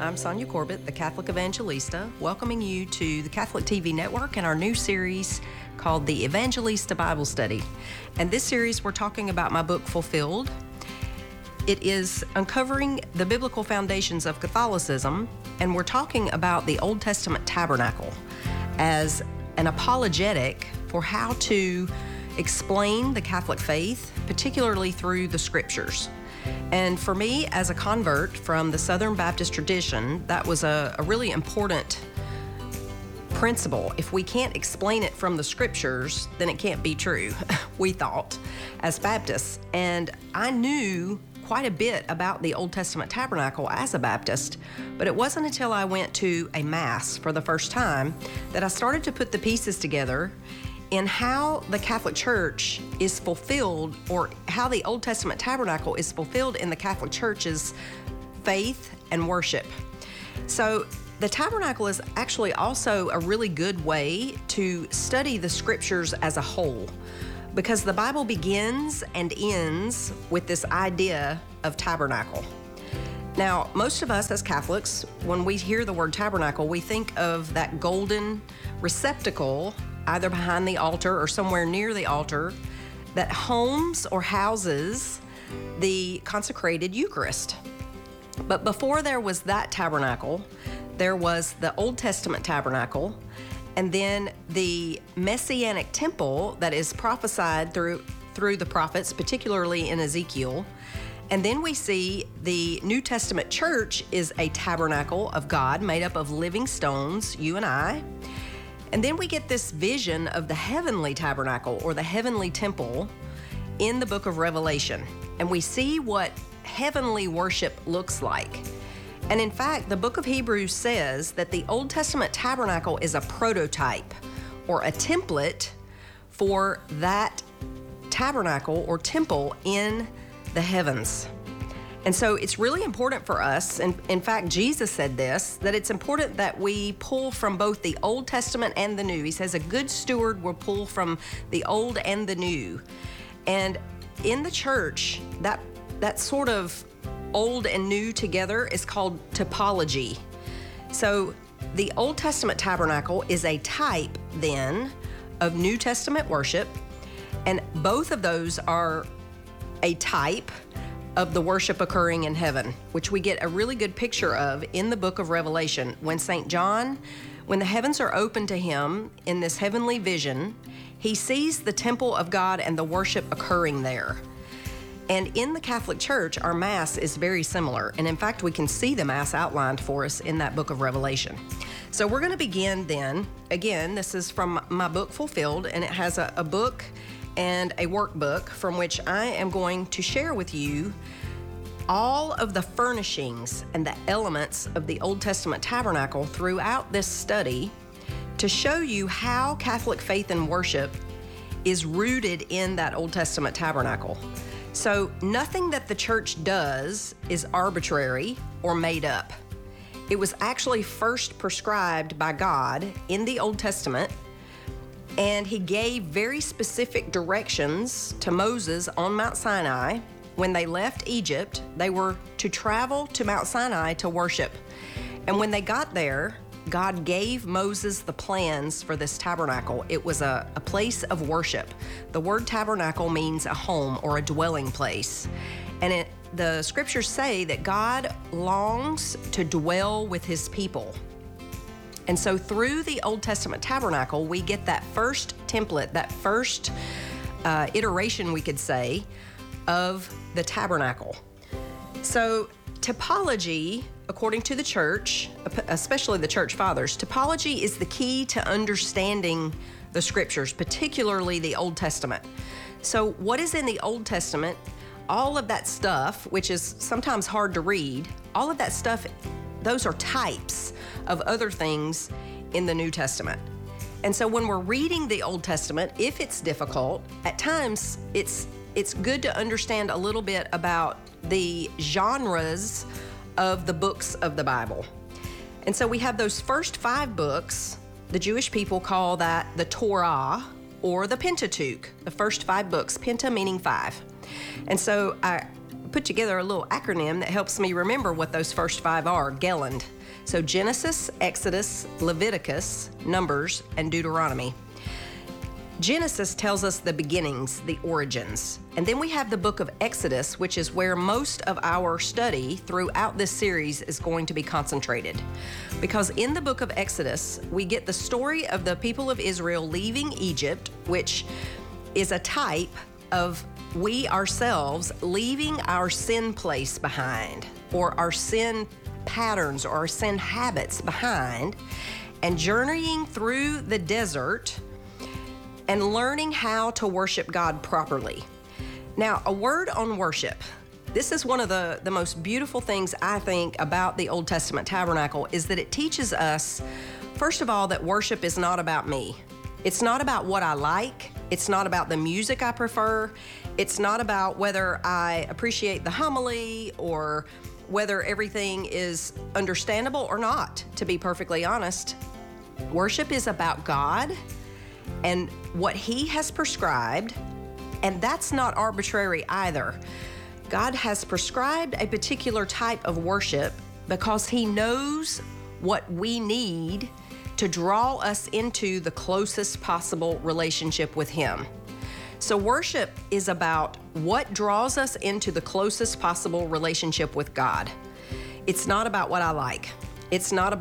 I'm Sonia Corbett, the Catholic Evangelista, welcoming you to the Catholic TV Network and our new series called the Evangelista Bible Study. And this series, we're talking about my book, Fulfilled. It is uncovering the biblical foundations of Catholicism, and we're talking about the Old Testament tabernacle as an apologetic for how to explain the Catholic faith, particularly through the scriptures. And for me, as a convert from the Southern Baptist tradition, that was a really important principle. If we can't explain it from the scriptures, then it can't be true, we thought, as Baptists. And I knew quite a bit about the Old Testament tabernacle as a Baptist, but it wasn't until I went to a Mass for the first time that I started to put the pieces together in how the Catholic Church is fulfilled, or how the Old Testament tabernacle is fulfilled in the Catholic Church's faith and worship. So the tabernacle is actually also a really good way to study the scriptures as a whole, because the Bible begins and ends with this idea of tabernacle. Now, most of us as Catholics, when we hear the word tabernacle, we think of that golden receptacle either behind the altar or somewhere near the altar that homes or houses the consecrated Eucharist. But before there was that tabernacle, there was the Old Testament tabernacle, and then the Messianic temple that is prophesied through the prophets, particularly in Ezekiel. And then we see the New Testament church is a tabernacle of God made up of living stones, you and I. And then we get this vision of the heavenly tabernacle or the heavenly temple in the book of Revelation. And we see what heavenly worship looks like. And in fact, the book of Hebrews says that the Old Testament tabernacle is a prototype or a template for that tabernacle or temple in the heavens. And so it's really important for us, and in fact, Jesus said this, that it's important that we pull from both the Old Testament and the New. He says a good steward will pull from the Old and the New. And in the church, that sort of old and new together is called typology. So the Old Testament tabernacle is a type then of New Testament worship, and both of those are a type of the worship occurring in heaven, which we get a really good picture of in the book of Revelation. When St. John, when the heavens are open to him in this heavenly vision, he sees the temple of God and the worship occurring there. And in the Catholic Church, our Mass is very similar. And in fact, we can see the Mass outlined for us in that book of Revelation. So we're going to begin then. Again, this is from my book, Fulfilled, and it has a book and a workbook from which I am going to share with you all of the furnishings and the elements of the Old Testament tabernacle throughout this study to show you how Catholic faith and worship is rooted in that Old Testament tabernacle. So nothing that the church does is arbitrary or made up. It was actually first prescribed by God in the Old Testament, and he gave very specific directions to Moses on Mount Sinai. When they left Egypt, they were to travel to Mount Sinai to worship. And when they got there, God gave Moses the plans for this tabernacle. It was a place of worship. The word tabernacle means a home or a dwelling place. And the scriptures say that God longs to dwell with his people. And so through the Old Testament tabernacle, we get that first template, that first iteration, we could say, of the tabernacle. So typology, according to the church, especially the church fathers, typology is the key to understanding the scriptures, particularly the Old Testament. So what is in the Old Testament, all of that stuff, which is sometimes hard to read, all of that stuff, those are types of other things in the New Testament. And so when we're reading the Old Testament, if it's difficult, at times it's good to understand a little bit about the genres of the books of the Bible. And so we have those first 5 books. The Jewish people call that the Torah or the Pentateuch, the first 5 books, penta meaning 5. And so put together a little acronym that helps me remember what those first 5 are, GELAND. So Genesis, Exodus, Leviticus, Numbers, and Deuteronomy. Genesis tells us the beginnings, the origins. And then we have the book of Exodus, which is where most of our study throughout this series is going to be concentrated. Because in the book of Exodus, we get the story of the people of Israel leaving Egypt, which is a type of we ourselves leaving our sin place behind, or our sin patterns, or our sin habits behind, and journeying through the desert and learning how to worship God properly. Now, a word on worship. This is one of the most beautiful things I think about the Old Testament tabernacle is that it teaches us, first of all, that worship is not about me. It's not about what I like. It's not about the music I prefer. It's not about whether I appreciate the homily or whether everything is understandable or not, to be perfectly honest. Worship is about God and what He has prescribed, and that's not arbitrary either. God has prescribed a particular type of worship because He knows what we need to draw us into the closest possible relationship with Him. So worship is about what draws us into the closest possible relationship with God. It's not about what I like. It's not